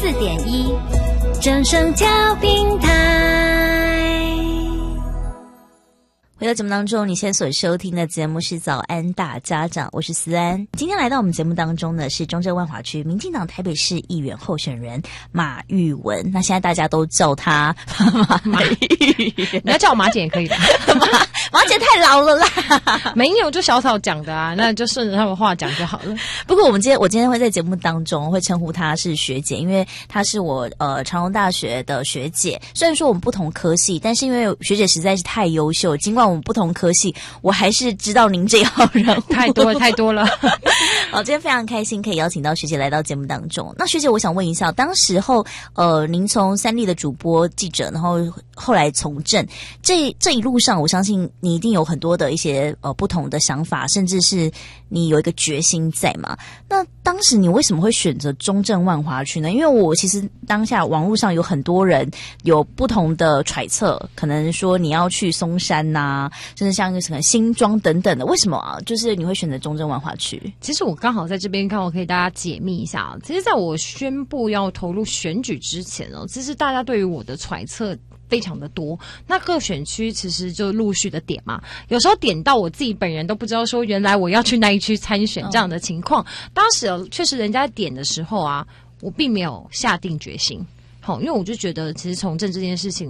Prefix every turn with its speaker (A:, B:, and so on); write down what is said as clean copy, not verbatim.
A: 94.1正声调频台。回到节目当中，你现在所收听的节目是早安大家长，我是思安。今天来到我们节目当中呢，是中正万华区民进党台北市议员候选人马玉文。那现在大家都叫他马玉文，
B: 你要叫我马姐也可以的。
A: 马姐太老了啦。
B: 没有，就小草讲的啊，那就顺着他们话讲就好了。
A: 不过我今天会在节目当中会称呼她是学姐，因为她是我长荣大学的学姐。虽然说我们不同科系，但是因为学姐实在是太优秀，尽管我们不同科系，我还是知道您这号人物。
B: 太多了。
A: 好，今天非常开心可以邀请到学姐来到节目当中。那学姐，我想问一下，当时候您从三立的主播记者，然后后来从政，这一路上，我相信你一定有很多的一些不同的想法，甚至是你有一个决心在嘛。那当时你为什么会选择中正万华区呢？因为我其实当下网络上有很多人有不同的揣测，可能说你要去松山啊，甚至像什么新庄等等的，为什么啊？就是你会选择中正万华区？
B: 其实我刚好在这边看，我可以大家解密一下。其实在我宣布要投入选举之前其实大家对于我的揣测非常的多，那各选区其实就陆续的点嘛，有时候点到我自己本人都不知道说原来我要去那一区参选这样的情况。当时确实人家点的时候啊，我并没有下定决心。因为我就觉得其实从政这件事情